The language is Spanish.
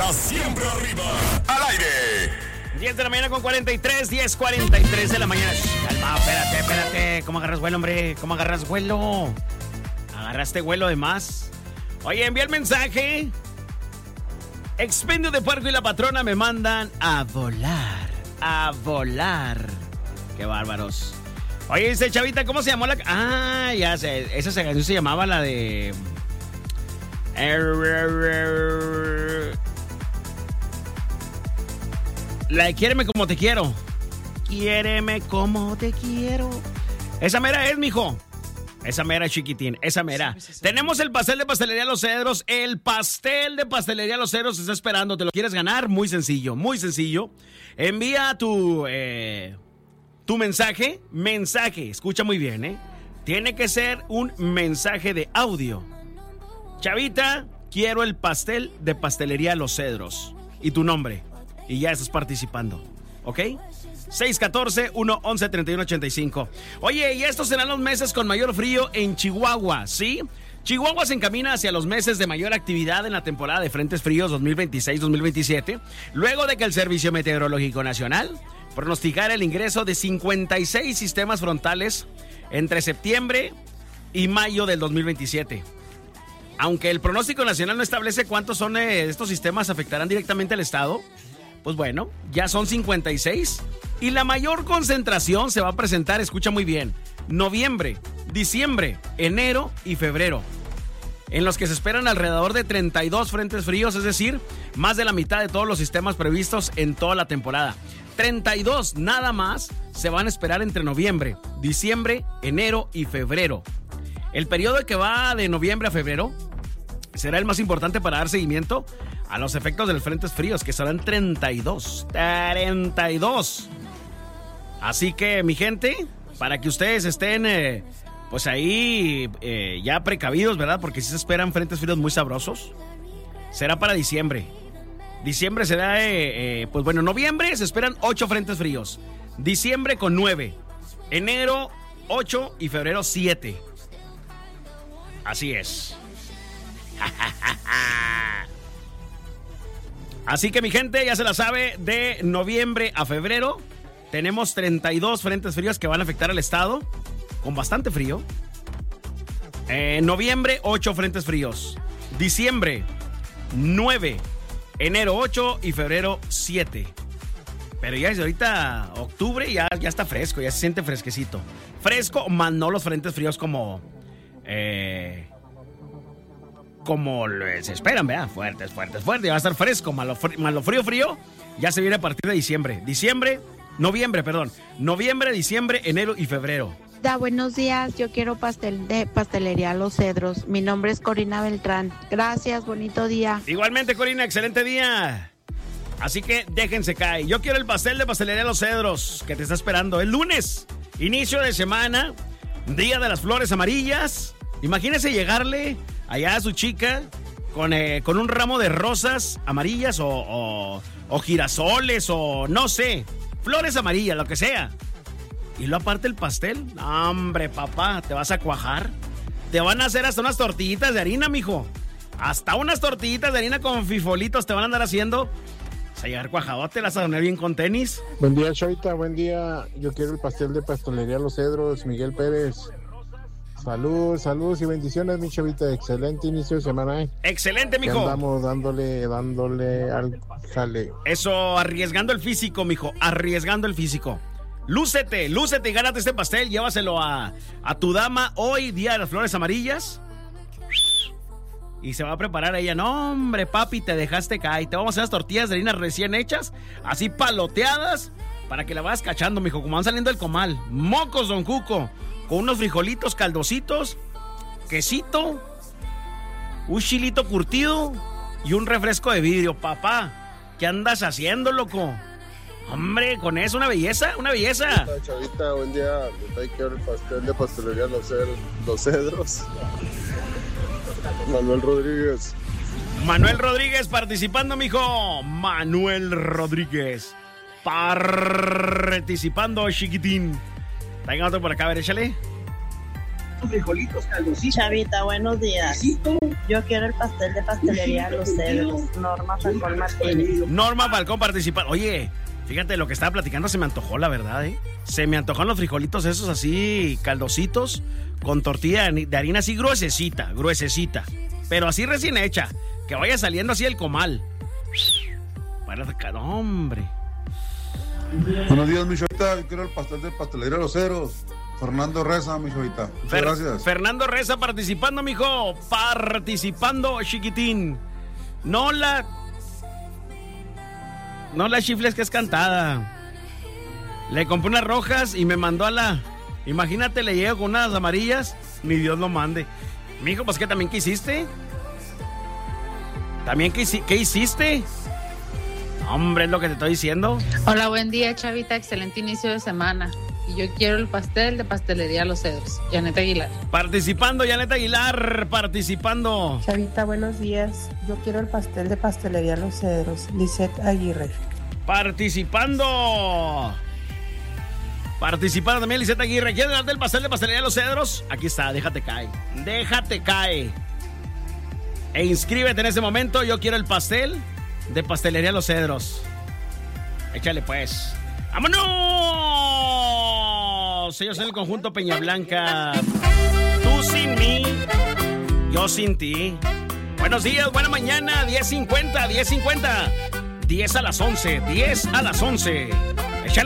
está siempre arriba. Al aire. 10 de la mañana con 43, 10:43 de la mañana. Calma, espérate. ¿Cómo agarras vuelo, hombre? ¿Cómo agarras vuelo? Agarraste vuelo de más. Oye, envía el mensaje. Expendio de Puerco y la patrona me mandan a volar. A volar. Qué bárbaros. Oye, dice Chavita, ¿cómo se llamó la...? Ah, ya sé. Esa canción se llamaba la de... La de Quiéreme como te quiero. Quiéreme como te quiero. Esa mera es, mijo. Esa mera, chiquitín. Esa mera. Tenemos el pastel de Pastelería Los Cedros. El pastel de Pastelería Los Cedros te está esperando. ¿Te lo quieres ganar? Muy sencillo, muy sencillo. Envía tu mensaje. Mensaje. Escucha muy bien, ¿eh? Tiene que ser un mensaje de audio. Chavita, quiero el pastel de Pastelería Los Cedros. Y tu nombre. Y ya estás participando, ¿ok? 614-111-3185. Oye, y estos serán los meses con mayor frío en Chihuahua, ¿sí? Chihuahua se encamina hacia los meses de mayor actividad en la temporada de frentes fríos 2026-2027, luego de que el Servicio Meteorológico Nacional pronosticara el ingreso de 56 sistemas frontales entre septiembre y mayo del 2027. Aunque el pronóstico nacional no establece cuántos son estos sistemas afectarán directamente al estado, pues bueno, ya son 56 y la mayor concentración se va a presentar, escucha muy bien, noviembre, diciembre, enero y febrero, en los que se esperan alrededor de 32 frentes fríos, es decir, más de la mitad de todos los sistemas previstos en toda la temporada. 32 nada más se van a esperar entre noviembre, diciembre, enero y febrero. El periodo que va de noviembre a febrero será el más importante para dar seguimiento a los efectos de los frentes fríos, que serán 32. 32. Así que, mi gente, para que ustedes estén, pues ahí, ya precavidos, ¿verdad? Porque si se esperan frentes fríos muy sabrosos. Será para diciembre. Diciembre será, pues bueno, noviembre se esperan 8 frentes fríos. Diciembre con 9. Enero 8 y febrero 7. Así es. Así que mi gente ya se la sabe, de noviembre a febrero tenemos 32 frentes fríos que van a afectar al estado, con bastante frío. Noviembre 8 frentes fríos, diciembre 9, enero 8 y febrero 7. Pero ya desde ahorita octubre ya está fresco, ya se siente fresquecito. Fresco, más no los frentes fríos como se esperan, ¿verdad? Fuertes. Va a estar fresco, más lo frío, ya se viene a partir de noviembre, diciembre, enero y febrero. Buenos días, yo quiero pastel de Pastelería Los Cedros. Mi nombre es Corina Beltrán. Gracias, bonito día. Igualmente, Corina, excelente día. Así que déjense caer. Yo quiero el pastel de Pastelería Los Cedros, que te está esperando el lunes. Inicio de semana, Día de las Flores Amarillas. Imagínese llegarle allá a su chica con un ramo de rosas amarillas o girasoles o no sé, flores amarillas, lo que sea. Y luego aparte el pastel. No, hombre, papá, te vas a cuajar. Te van a hacer hasta unas tortillitas de harina, mijo. Hasta unas tortillitas de harina con frijolitos te van a andar haciendo. Vas a llegar cuajadote, las vas a poner bien con tenis. Buen día, Chavita, buen día. Yo quiero el pastel de Pastelería Los Cedros, Miguel Pérez. Salud y bendiciones, mi Chavita. Excelente inicio de semana, ¿eh? Excelente, mijo. Andamos dándole al jale. Eso, arriesgando el físico, mijo. Arriesgando el físico. Lúcete y gánate este pastel. Llévaselo a tu dama hoy, Día de las Flores Amarillas. Y se va a preparar ella. No, hombre, papi, te dejaste caer. Te vamos a hacer las tortillas de harina recién hechas, así paloteadas, para que la vayas cachando, mijo, como van saliendo del comal. Mocos, don Cuco. Con unos frijolitos caldositos, quesito, un chilito curtido y un refresco de vidrio. Papá, ¿qué andas haciendo, loco? Hombre, con eso, una belleza. Chavita, buen día. Yo quiero el pastel de Pastelería Los Cedros. Manuel Rodríguez participando, mijo. Manuel Rodríguez participando, chiquitín. Venga otro por acá, a ver, échale. Chavita, buenos días. Yo quiero el pastel de pastelería Los Cedros. Norma Falcón Martínez. Norma Falcón participa. Oye, fíjate, lo que estaba platicando se me antojó, la verdad, ¿eh? Se me antojaron los frijolitos esos así, caldositos, con tortilla de harina así gruesecita. Pero así recién hecha, que vaya saliendo así el comal. No, hombre. Buenos días, mi chavita. Yo quiero el pastel de pastelería Los Cedros. Fernando Reza, mi chavita. Muchas gracias. Fernando Reza participando, mijo. Participando, chiquitín. No la chifles, que es cantada. Le compré unas rojas y me mandó a la... Imagínate, le llego con unas amarillas. Ni Dios lo mande. Mijo, pues ¿qué también qué hiciste? ¿Qué hiciste? Hombre, es lo que te estoy diciendo. Hola, buen día, Chavita. Excelente inicio de semana. Y yo quiero el pastel de pastelería Los Cedros. Janet Aguilar. Participando, Janet Aguilar. Participando. Chavita, buenos días. Yo quiero el pastel de pastelería Los Cedros. Lisette Aguirre. Participando también Lisette Aguirre. ¿Quieres darte el pastel de pastelería Los Cedros? Aquí está, déjate caer. E inscríbete en ese momento. Yo quiero el pastel de pastelería Los Cedros. Échale pues. ¡Vámonos! Ellos en el conjunto Peña Blanca. Tú sin mí, yo sin ti. Buenos días, buena mañana. 10:50. 10 a las 11.